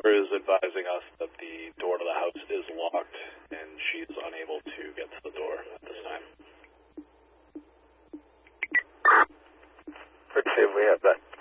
is advising us that the door to the house is locked and she's unable to get to the door at this time. Pretty sure we have that